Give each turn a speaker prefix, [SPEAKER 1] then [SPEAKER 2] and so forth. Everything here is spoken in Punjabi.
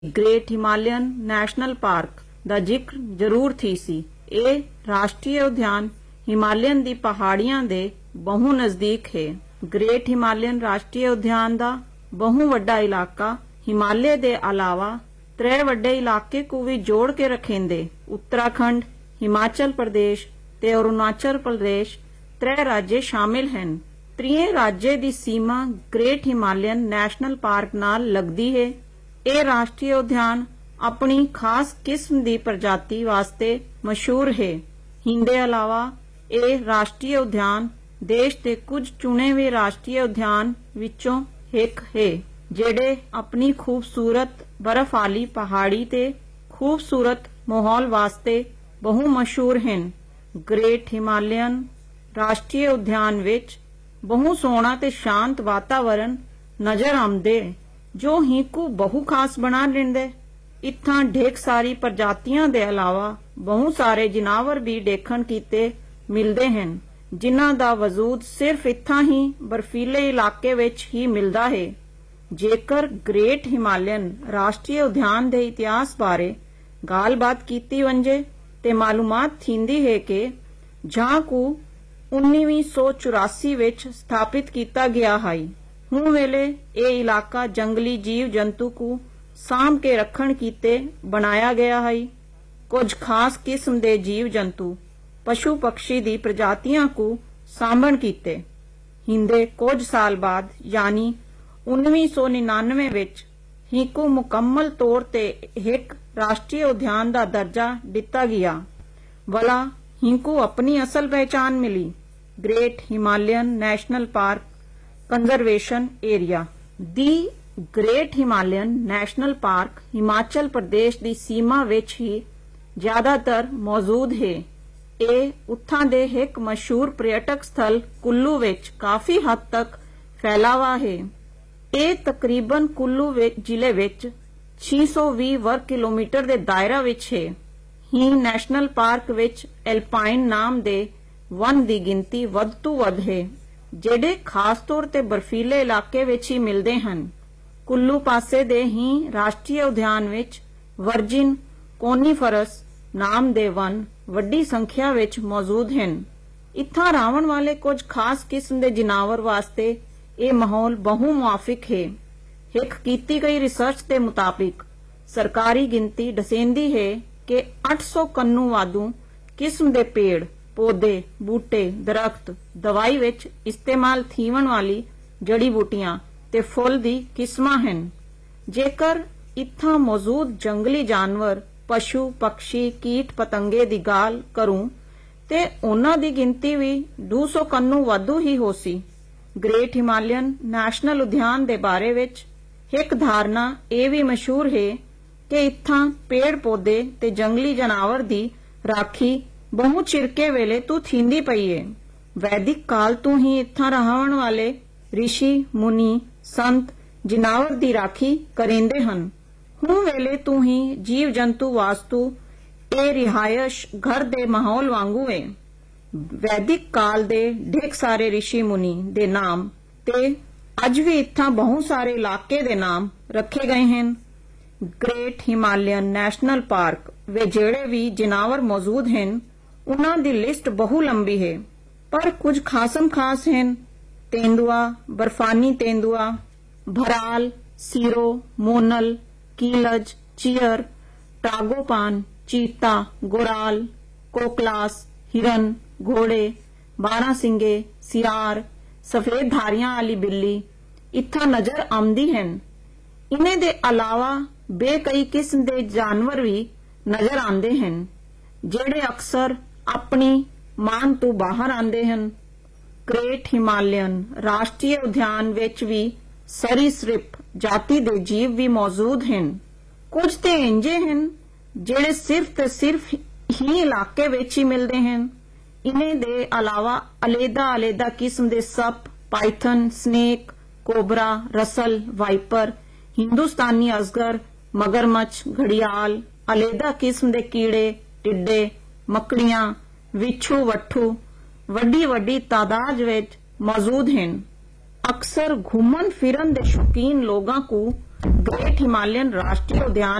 [SPEAKER 1] ग्रेट हिमालयन नैशनल पार्क ਦਾ ਜ਼ਿਕਰ ਜ਼ਰੂਰ ਥੀ ਸੀ। ਇਹ ਰਾਸ਼ਟਰੀ ਉਦਿਆਨ ਹਿਮਾਲਯਨ ਦੀ ਪਹਾੜੀਆਂ ਦੇ ਬਹੁ ਨਜ਼ਦੀਕ ਹੈ। ਗ੍ਰੇਟ ਹਿਮਾਲਯਨ ਰਾਸ਼ਟਰੀ ਉਦਿਆਨ ਦਾ ਬਹੁ ਵੱਡਾ ਇਲਾਕਾ ਹਿਮਾਲਯ ਦੇ ਇਲਾਵਾ 3 ਵੱਡੇ ਇਲਾਕੇ ਕੋ ਵੀ ਜੋੜ ਕੇ ਰੱਖੇਂਦੇ। ਉੱਤਰਾਖੰਡ, ਹਿਮਾਚਲ ਪ੍ਰਦੇਸ਼ ਤੇ ਅਰੁਣਾਚਲ ਪ੍ਰਦੇਸ਼ 3 ਰਾਜੇ ਸ਼ਾਮਿਲ ਹਨ। ਤ੍ਰੀਏ ਰਾਜੇ ਦੀ ਸੀਮਾ ਗ੍ਰੇਟ ਹਿਮਾਲਯਨ ਨੈਸ਼ਨਲ ਪਾਰਕ ਨਾਲ ਲੱਗਦੀ ਹੈ। ਇਹ ਰਾਸ਼ਟਰੀ ਉਦਿਆਨ ਆਪਣੀ ਖਾਸ ਕਿਸਮ ਦੀ ਪ੍ਰਜਾਤੀ ਵਾਸਤੇ ਮਸ਼ਹੂਰ ਹੈ। ਹਿੰਦੇ ਇਲਾਵਾ ਇਹ ਰਾਸ਼ਟਰੀ ਉਦਿਆਨ ਦੇਸ਼ ਦੇ ਕੁਝ ਚੁਣੇ ਹੋਏ ਰਾਸ਼ਟਰੀ ਉਦਿਆਨ ਵਿੱਚੋਂ ਇੱਕ ਹੈ, ਜਿਹੜੇ ਆਪਣੀ ਖੂਬਸੂਰਤ ਬਰਫ਼ ਵਾਲੀ ਪਹਾੜੀ ਤੇ ਖੂਬਸੂਰਤ ਮਾਹੌਲ ਵਾਸਤੇ ਬਹੁ ਮਸ਼ਹੂਰ ਹਨ। ਗ੍ਰੇਟ ਹਿਮਾਲਯਨ ਰਾਸ਼ਟਰੀ ਉਦਿਆਨ ਵਿੱਚ ਬਹੁ ਸੋਹਣਾ ਤੇ ਸ਼ਾਂਤ ਵਾਤਾਵਰਨ ਨਜ਼ਰ ਆਉਂਦੇ, ਜੋ ਹਿੰਕੂ ਬਹੁ ਖਾਸ ਬਣਾ ਲੈਂਦੇ। ਇੱਥਾਂ ਢੇਰ ਸਾਰੀ ਪ੍ਰਜਾਤੀਆਂ ਦੇ ਇਲਾਵਾ ਬਹੁਤ ਸਾਰੇ ਜਾਨਵਰ ਵੀ ਦੇਖਣ ਕੀਤੇ ਮਿਲਦੇ ਹਨ, ਜਿਨ੍ਹਾਂ ਦਾ ਵਜੂਦ ਸਿਰਫ ਇੱਥਾਂ ਹੀ ਬਰਫੀਲੇ ਇਲਾਕੇ ਵਿੱਚ ਹੀ ਮਿਲਦਾ ਹੈ। ਜੇਕਰ ਗ੍ਰੇਟ ਹਿਮਾਲਯਨ ਰਾਸ਼ਟਰੀ ਉਦਿਆਨ ਦੇ ਇਤਿਹਾਸ ਬਾਰੇ ਗੱਲਬਾਤ ਕੀਤੀ ਵੰਜੇ ਤੇ ਮਾਲੂਮਾਤ ਥੀਂਦੀ ਹੈ ਕਿ ਜਹਾਂ ਕੋ 1984 ਵਿੱਚ ਸਥਾਪਿਤ ਕੀਤਾ ਗਿਆ ਹੈ। ਹੁਣ ਵੇਲੇ ਇਹ ਇਲਾਕਾ ਜੰਗਲੀ ਜੀਵ ਜੰਤੂ ਕੋ ਸਾਂਭ ਕੇ ਰੱਖਣ ਕੀਤੇ ਬਣਾਇਆ ਗਿਆ ਹੈ। ਕੁਝ ਖਾਸ ਕਿਸਮ ਦੇ ਜੀਵ ਜੰਤੂ ਪਸ਼ੂ ਪਕਸ਼ੀ ਦੀ ਪ੍ਰਜਾਤੀਆਂ ਕੋ ਸਾਂਭਣ ਕੀਤੇ। ਹਿੰਦੇ ਕੁਝ ਸਾਲ ਬਾਅਦ ਯਾਨੀ 1999 ਵਿੱਚ ਹਿੰਕੂ ਮੁਕੰਮਲ ਤੌਰ ਤੇ ਇੱਕ ਰਾਸ਼ਟਰੀ ਉਦਿਆਨ ਦਾ ਦਰਜਾ ਦਿੱਤਾ ਗਿਆ। ਵਲਾ ਹਿੰਕੂ ਆਪਣੀ ਅਸਲ ਪਹਿਚਾਨ ਮਿਲੀ। Great Himalayan national park conservation area ਦੀ great Himalayan national park Himachal Pradesh ਦੀ ਸੀਮਾ ਵਿੱਚ ਹੀ ਜ਼ਿਆਦਾਤਰ ਮੌਜੂਦ ਹੈ। ਇਹ ਉੱਥਾਂ ਦੇ ਇੱਕ ਮਸ਼ਹੂਰ ਪ੍ਰਯਟਕ ਸਥਲ ਕੁੱਲੂ ਵਿੱਚ ਕਾਫੀ ਹੱਦ ਤੱਕ ਫੈਲਾਵਾ ਹੈ। ਇਹ ਤਕਰੀਬਨ ਕੁੱਲੂ ਜ਼ਿਲ੍ਹੇ ਵਿੱਚ 620 ਵਰਗ ਕਿਲੋਮੀਟਰ ਦੇ ਦਾਇਰਾ ਵਿੱਚ ਹੈ। ਹੀ ਨੈਸ਼ਨਲ ਪਾਰਕ ਵਿੱਚ ਐਲਪਾਈਨ ਨਾਮ ਦੇ ਵਣ ਦੀ ਗਿਣਤੀ ਵੱਧ ਤੋਂ ਵੱਧ ਹੈ, ਜਿਹੜੇ ਖਾਸ ਤੌਰ ਤੇ ਬਰਫੀਲੇ ਇਲਾਕੇ ਵਿੱਚ ਹੀ ਮਿਲਦੇ ਹਨ। ਕੁੱਲੂ ਪਾਸੇ ਦੇ ਹੀ ਰਾਸ਼ਟਰੀ ਉਦਿਆਨ ਵਿੱਚ ਵਰਜਿਨ ਕੋਨੀਫਰਸ ਨਾਮ ਦੇ ਵਣ ਵੱਡੀ ਸੰਖਿਆ ਵਿੱਚ ਮੌਜੂਦ ਹਨ। ਇੱਥਾਂ ਰਹਿਣ ਵਾਲੇ ਕੁਝ ਖਾਸ ਕਿਸਮ ਦੇ ਜਾਨਵਰ ਵਾਸਤੇ ਇਹ ਮਾਹੌਲ ਬਹੁ ਮੁਆਫਿਕ ਹੈ। ਇੱਕ ਕੀਤੀ ਗਈ ਰਿਸਰਚ ਦੇ ਮੁਤਾਬਿਕ ਸਰਕਾਰੀ ਗਿਣਤੀ ਦੱਸਦੀ ਹੈ ਕਿ 800 ਕੰਨੂ ਵਾਧੂ ਕਿਸਮ ਦੇ ਪੇੜ ਪੌਦੇ ਬੂਟੇ ਦਰਖਤ ਦਵਾਈ ਵਿੱਚ ਇਸਤੇਮਾਲ ਥੀਵਣ ਵਾਲੀ ਜੜੀ ਬੂਟੀਆਂ ਤੇ ਫੁੱਲ ਦੀ ਕਿਸਮਾਂ ਹਨ। ਜੇਕਰ ਇੱਥਾਂ ਮੌਜੂਦ ਜੰਗਲੀ ਜਾਨਵਰ ਪਸ਼ੂ ਪਕਸ਼ੀ ਕੀਟ ਪਤੰਗੇ ਦੀ ਗੱਲ ਕਰੂੰ ਤੇ ਉਹਨਾਂ ਦੀ ਗਿਣਤੀ ਵੀ 200 ਕੰਨੂ ਵਾਧੂ ਹੀ ਹੋ ਸੀ। ਗ੍ਰੇਟ ਹਿਮਾਲਯਨ ਨੈਸ਼ਨਲ ਉਦਿਆਨ ਦੇ ਬਾਰੇ ਵਿੱਚ ਇੱਕ ਧਾਰਨਾ ਇਹ ਵੀ ਮਸ਼ਹੂਰ ਹੈ ਕਿ ਇੱਥਾਂ ਪੇੜ ਪੌਦੇ ਤੇ ਜੰਗਲੀ ਜਾਨਵਰ ਦੀ ਰਾਖੀ ਬਹੁਤ ਚਿਰਕੇ ਵੇਲੇ ਤੋਂ ਥੀਂਦੀ ਪਈ ਹੈ। ਵੈਦਿਕ ਕਾਲ ਤੋਂ ਹੀ ਇੱਥਾਂ ਰਹਿਣ ਵਾਲੇ ਰਿਸ਼ੀ ਮੁਨੀ ਸੰਤ ਜਾਨਵਰ ਦੀ ਰਾਖੀ ਕਰਿੰਦੇ ਹਨ। ਹੁਣ ਵੇਲੇ ਤੋਂ ਹੀ ਜੀਵ ਜੰਤੂ ਵਾਸਤੂ ਇਹ ਰਿਹਾਇਸ਼ ਘਰ ਦੇ ਮਾਹੌਲ ਵਾਂਗੂ ਹੈ। ਵੈਦਿਕ ਕਾਲ ਦੇ ਢੇਰ ਸਾਰੇ ਰਿਸ਼ੀ ਮੁਨੀ ਦੇ ਨਾਮ ਤੇ ਅੱਜ ਵੀ ਇੱਥਾਂ ਬਹੁਤ ਸਾਰੇ ਇਲਾਕੇ ਦੇ ਨਾਮ ਰੱਖੇ ਗਏ ਹਨ। ਗ੍ਰੇਟ ਹਿਮਾਲਯਨ ਨੈਸ਼ਨਲ ਪਾਰਕ ਵਿੱਚ ਜਿਹੜੇ ਵੀ ਜਾਨਵਰ ਮੌਜੂਦ ਹਨ ਉਹਨਾਂ ਦੀ ਲਿਸਟ ਬਹੁ ਲੰਬੀ ਹੈ, ਪਰ ਕੁਝ ਖਾਸਮ ਖਾਸ ਹਨ। ਤੇਂਦੂਆ, ਬਰਫਾਨੀ ਤੇਂਦੂਆ, ਭਰਾਲ, ਸੀਰੋ, ਮੋਨਲ, ਕੀਲਜ, ਚੀਰ, ਟਾਗੋਪਾਨ, ਚੀਤਾ, ਗੋਰਾਲ, ਕੋਕਲਾਸ, ਹਿਰਨ, ਘੋੜੇ, ਬਾਰਾਂਸਿੰਗੇ, ਸਿਆਰ, ਸਫੇਦ ਧਾਰੀਆਂ ਵਾਲੀ ਬਿੱਲੀ ਇੱਥਾਂ ਨਜ਼ਰ ਆਉਂਦੀ ਹਨ। ਇਨ੍ਹਾਂ ਦੇ ਇਲਾਵਾ ਬੇਕਈ ਕਿਸਮ ਦੇ ਜਾਨਵਰ ਵੀ ਨਜ਼ਰ ਆਉਂਦੇ ਹਨ, ਜਿਹੜੇ ਅਕਸਰ ਆਪਣੀ ਮਾਨ ਤੋਂ ਬਾਹਰ ਆਉਂਦੇ ਹਨ। ਗ੍ਰੇਟ ਹਿਮਾਲਯਨ ਰਾਸ਼ਟਰੀ ਉਦਿਆਨ ਵਿੱਚ ਵੀ ਸਰੀਸ੍ਰਿਪ ਜਾਤੀ ਦੇ ਜੀਵ ਵੀ ਮੌਜੂਦ ਹਨ। ਕੁਝ ਤੇ ਇੰਜੇ ਹਨ ਜਿਹੜੇ ਸਿਰਫ ਤੇ ਸਿਰਫ ਹੀ ਇਲਾਕੇ ਵਿੱਚ ਹੀ ਮਿਲਦੇ ਹਨ। ਇਨ੍ਹਾਂ ਦੇ ਇਲਾਵਾ ਅਲੱਗ-ਅਲੱਗ ਕਿਸਮ ਦੇ ਸੱਪ, Python, snake, cobra, Russell, wiper, Hindustani ਅਜਗਰ, ਮਗਰਮੱਛ, ਘੜਿਆਲ, ਅਲੱਗ ਕਿਸਮ ਦੇ ਕੀੜੇ, ਟਿੱਡੇ, ਮੱਕੜੀਆਂ, ਵਿਛੂ, ਵੱਠੂ ਵੱਡੀ ਤਾਦਾਦ ਵਿੱਚ ਮੌਜੂਦ ਹਨ। ਅਕਸਰ ਘੁੰਮਣ ਫਿਰਨ ਦੇ ਸ਼ੌਕੀਨ ਲੋਕਾਂ ਕੋ ਗ੍ਰੇਟ ਹਿਮਾਲਯਨ ਰਾਸ਼ਟਰੀ ਉਦਿਆਨ